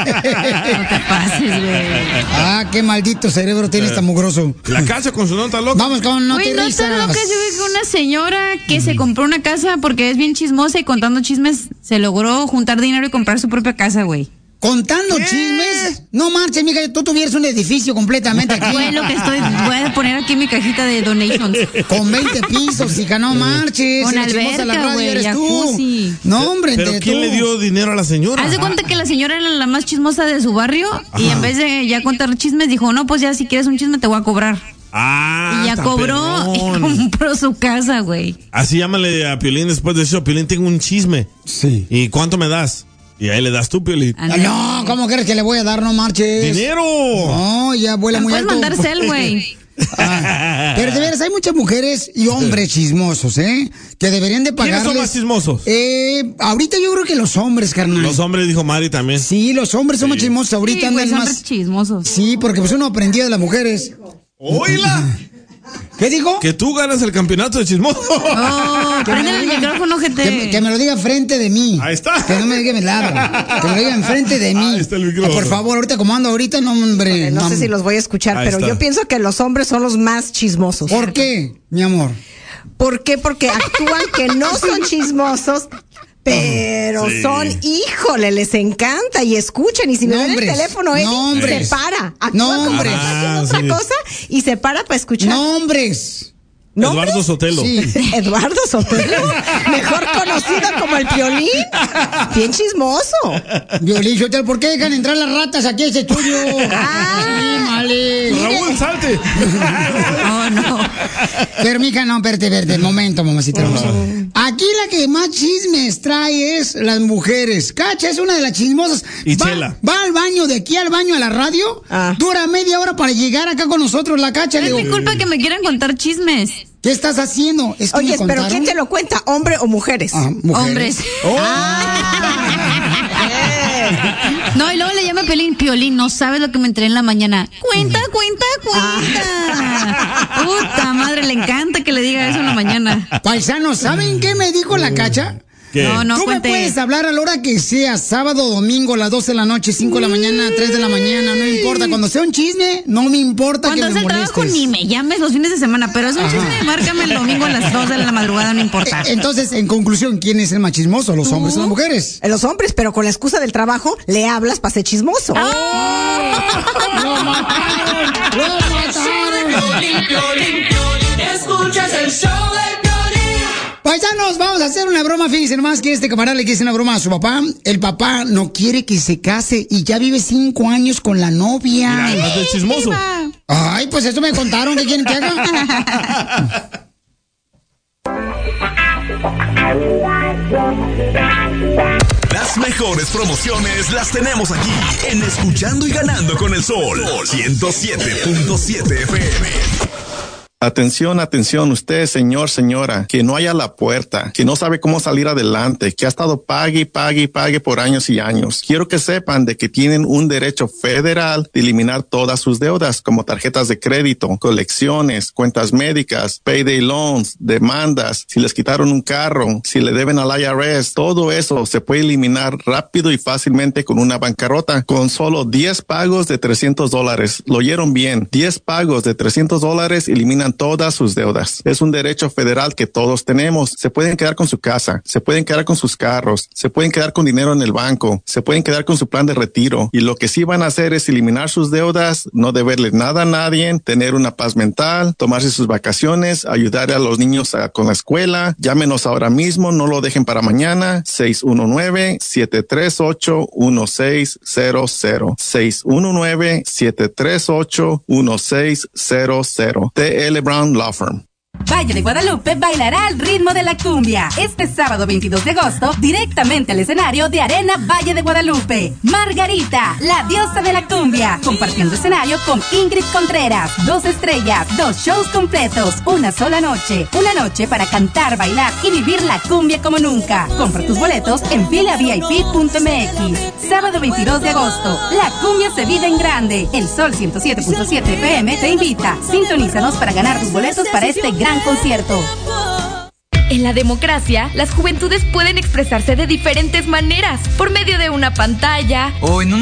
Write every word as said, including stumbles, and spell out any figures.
No te pases, güey. Ah, qué maldito cerebro tiene esta mugroso. La casa con su nota loca. Vamos con no Güey, te no risas. está loca. Yo vi que una señora que se compró una casa porque es bien chismosa y contando chismes se logró juntar dinero y comprar su propia casa, güey. ¿Contando ¿Qué? chismes? No marches, mija, tú tuvieras un edificio completamente aquí. Fue lo que estoy, voy a poner aquí en mi cajita de donations. Con veinte pisos, hija, no marches. Con La chismosa de la alberca, radio güey, eres jacuzzi. tú. No, hombre, ¿Pero entre quién tú. le dio dinero a la señora? Haz de cuenta que la señora era la más chismosa de su barrio y en vez de ya contar chismes dijo, no, pues ya si quieres un chisme te voy a cobrar. Ah, Y ya está cobró y perrón. compró su casa, güey. Así llámale a Piolín después de eso. Piolín, tengo un chisme. Sí. ¿Y cuánto me das? Y ahí le das tú, Piolín. Ah, no, ¿cómo crees que le voy a dar? No marches. ¡Dinero! No, ya vuela muy Puedes alto. mandar cel, güey. Ah, pero de veras, hay muchas mujeres y hombres chismosos, ¿eh? Que deberían de pagarles. ¿Quiénes son más chismosos? Eh, ahorita yo creo que los hombres, carnal. Los hombres, dijo Mari también. Sí, los hombres son más chismosos. Ahorita Sí, güey, andan son más. re chismosos. Sí, porque pues uno aprendía de las mujeres. ¡Oíla! ¿Qué dijo? Que tú ganas el campeonato de chismoso. Oh, prende el micrófono, Que, gente. que me lo diga frente de mí. Ahí está. Que no me diga de lado. Que me lo diga enfrente de mí. Ahí está el micrófono. Ah, por favor, ahorita como ando ahorita, no, hombre. No no. sé si los voy a escuchar, Ahí pero está. yo pienso que los hombres son los más chismosos. ¿Por qué, mi amor? ¿Por qué? Porque actúan que no son chismosos, pero Sí. son, híjole, les encanta y escuchan. Y si me ven el Nombres, teléfono, Eddie, nombres. se para. Actúa Nombres. como si está haciendo Ah, otra sí. cosa y se para para escuchar. Nombres. ¿Nombres? Eduardo Sotelo. Sí. Eduardo Sotelo, mejor conocido como el Piolín. Bien chismoso. Violín, Sotelo, ¿por qué dejan entrar las ratas aquí a ese estudio? Ah. Sí, vale. Raúl, salte. Oh, no. Pero, mija, no, verte, verte, momento, mamacita hermosa. Aquí la que más chismes trae es las mujeres. Cacha es una de las chismosas. Y va, Chela. va al baño, de aquí al baño a la radio. Ah. Dura media hora para llegar acá con nosotros, la Cacha. Le Es mi digo, culpa que me quieran contar chismes. ¿qué estás haciendo? Es que Oye, me pero contaron. ¿quién te lo cuenta? ¿Hombre o mujeres? Ah, mujeres. Hombres. Oh. No, y luego le llama Piolín, Piolín, no sabes lo que me entré en la mañana. Cuenta, cuenta, cuenta. Puta madre, le encanta que le diga eso en la mañana. Paisanos, ¿saben qué me dijo la Cacha? ¿Qué? No, no Tú cuente. me puedes hablar a la hora que sea, sábado, domingo, a las doce de la noche, cinco de la mañana, tres de la mañana, no importa. Cuando sea un chisme, no me importa Cuando que es me el trabajo molestes. ni me llames los fines de semana, pero es un chisme, márcame el domingo a las dos de la madrugada, no importa. Eh, Entonces, en conclusión, ¿quién es el más chismoso? ¿Los hombres o las mujeres? Los hombres, pero con la excusa del trabajo, le hablas para ser chismoso. Ah. ¡Lo mataron! ¡Lo mataron! Escuchas el show de Piolín. Paisanos, vamos a hacer una broma. Fíjense nomás que este camarada le quiere hacer una broma a su papá. El papá no quiere que se case y ya vive cinco años con la novia. Mira, haz de chismoso. Ay, pues eso me contaron. ¿Qué quieren que haga? Las mejores promociones las tenemos aquí en Escuchando y Ganando con el Sol. ciento siete punto siete F M. Atención, atención, usted, señor, señora, que no haya la puerta, que no sabe cómo salir adelante, que ha estado pague y pague y pague por años y años. Quiero que sepan de que tienen un derecho federal de eliminar todas sus deudas, como tarjetas de crédito, colecciones, cuentas médicas, payday loans, demandas, si les quitaron un carro, si le deben al I R S, todo eso se puede eliminar rápido y fácilmente con una bancarrota, con solo diez pagos de trescientos dólares. Lo oyeron bien, diez pagos de trescientos dólares eliminan todas sus deudas. Es un derecho federal que todos tenemos. Se pueden quedar con su casa, se pueden quedar con sus carros, se pueden quedar con dinero en el banco, se pueden quedar con su plan de retiro. Y lo que sí van a hacer es eliminar sus deudas, no deberle nada a nadie, tener una paz mental, tomarse sus vacaciones, ayudar a los niños a, con la escuela. Llámenos ahora mismo, no lo dejen para mañana. seis uno nueve, siete tres ocho, uno seis cero cero. seis uno nueve, siete tres ocho, uno seis cero cero. T L Brown Law Firm. Valle de Guadalupe bailará al ritmo de la cumbia. Este sábado veintidós de agosto, directamente al escenario de Arena Valle de Guadalupe. Margarita, la diosa de la cumbia, compartiendo escenario con Ingrid Contreras. Dos estrellas, dos shows completos, una sola noche. Una noche para cantar, bailar y vivir la cumbia como nunca. Compra tus boletos en fila V I P punto M X. Sábado veintidós de agosto, la cumbia se vive en grande. El Sol ciento siete punto siete F M te invita. Sintonízanos para ganar tus boletos para este gran concierto. En la democracia, las juventudes pueden expresarse de diferentes maneras, por medio de una pantalla o en un